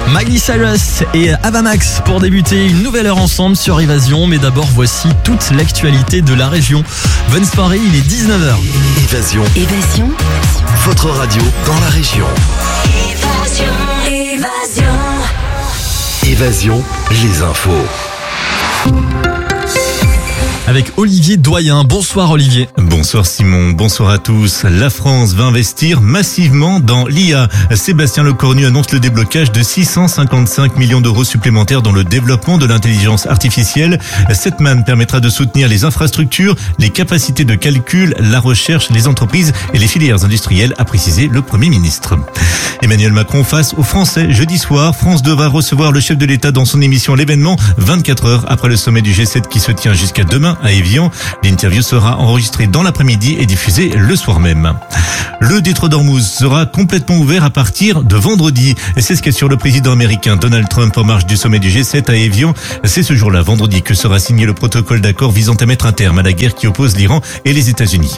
Miley Cyrus et Avamax pour débuter une nouvelle heure ensemble sur Évasion. Mais d'abord, voici toute l'actualité de la région. Bonne soirée, il est 19h. Évasion. Évasion. Votre radio dans la région. Évasion. Évasion, les infos. Avec Olivier Doyen. Bonsoir Olivier. Bonsoir Simon, bonsoir à tous. La France va investir massivement dans l'IA. Sébastien Lecornu annonce le déblocage de 655 millions d'euros supplémentaires dans le développement de l'intelligence artificielle. Cette manne permettra de soutenir les infrastructures, les capacités de calcul, la recherche, les entreprises et les filières industrielles, a précisé le Premier ministre. Emmanuel Macron face aux Français. Jeudi soir, France 2 va recevoir le chef de l'État dans son émission L'événement, 24 heures après le sommet du G7 qui se tient jusqu'à demain à Évian. L'interview sera enregistrée dans l'après-midi et diffusée le soir même. Le détroit d'Ormuz sera complètement ouvert à partir de vendredi. Et c'est ce qu'assure le président américain Donald Trump en marge du sommet du G7 à Évian. C'est ce jour-là, vendredi, que sera signé le protocole d'accord visant à mettre un terme à la guerre qui oppose l'Iran et les États-Unis.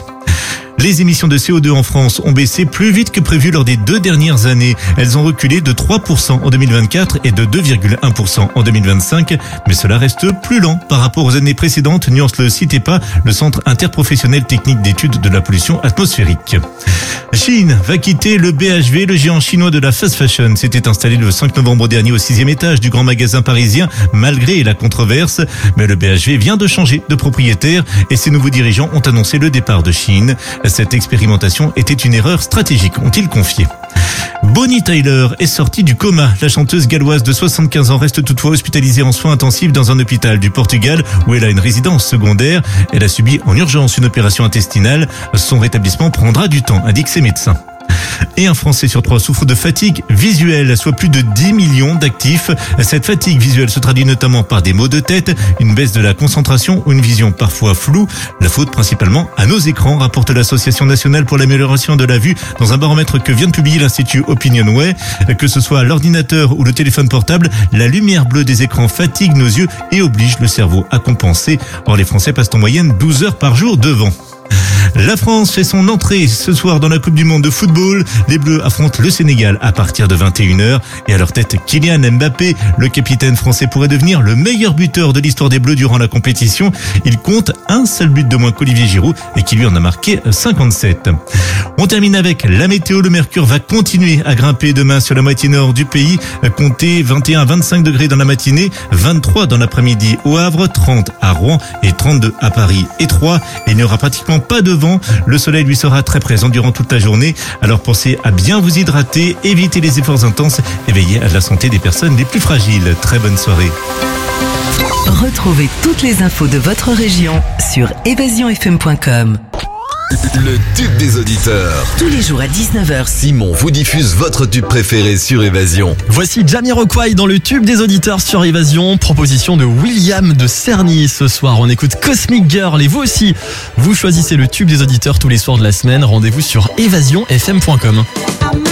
Les émissions de CO2 en France ont baissé plus vite que prévu lors des 2 dernières années. Elles ont reculé de 3% en 2024 et de 2,1% en 2025. Mais cela reste plus lent par rapport aux années précédentes, nuance le CITEPA, le Centre interprofessionnel technique d'études de la pollution atmosphérique. Chine va quitter le BHV, le géant chinois de la fast fashion. S'était installé le 5 novembre dernier au 6e étage du grand magasin parisien, malgré la controverse. Mais le BHV vient de changer de propriétaire et ses nouveaux dirigeants ont annoncé le départ de Chine. Cette expérimentation était une erreur stratégique, ont-ils confié. Bonnie Tyler est sortie du coma. La chanteuse galloise de 75 ans reste toutefois hospitalisée en soins intensifs dans un hôpital du Portugal où elle a une résidence secondaire. Elle a subi en urgence une opération intestinale. Son rétablissement prendra du temps, indiquent ses médecins. Et un Français sur 3 souffre de fatigue visuelle, soit plus de 10 millions d'actifs. Cette fatigue visuelle se traduit notamment par des maux de tête, une baisse de la concentration ou une vision parfois floue. La faute principalement à nos écrans, rapporte l'Association nationale pour l'amélioration de la vue dans un baromètre que vient de publier l'Institut Opinionway. Que ce soit l'ordinateur ou le téléphone portable, la lumière bleue des écrans fatigue nos yeux et oblige le cerveau à compenser. Or, les Français passent en moyenne 12 heures par jour devant. La France fait son entrée ce soir dans la Coupe du Monde de football. Les Bleus affrontent le Sénégal à partir de 21h. Et à leur tête, Kylian Mbappé. Le capitaine français pourrait devenir le meilleur buteur de l'histoire des Bleus durant la compétition. Il compte un seul but de moins qu'Olivier Giroud et qui lui en a marqué 57. On termine avec la météo. Le mercure va continuer à grimper demain sur la moitié nord du pays. Comptez 21 à 25 degrés dans la matinée, 23 dans l'après-midi au Havre, 30 à Rouen et 32 à Paris et Troyes. Et il n'y aura pratiquement pas de vent. Le soleil lui sera très présent durant toute la journée. Alors pensez à bien vous hydrater, évitez les efforts intenses et veillez à la santé des personnes les plus fragiles. Très bonne soirée. Retrouvez toutes les infos de votre région sur évasionfm.com. Le tube des auditeurs. Tous les jours à 19h. Simon vous diffuse votre tube préféré sur Évasion. Voici Jamiroquai dans le tube des auditeurs sur Évasion. Proposition de William de Cerny. Ce soir, on écoute Cosmic Girl et vous aussi. Vous choisissez le tube des auditeurs tous les soirs de la semaine. Rendez-vous sur évasionfm.com.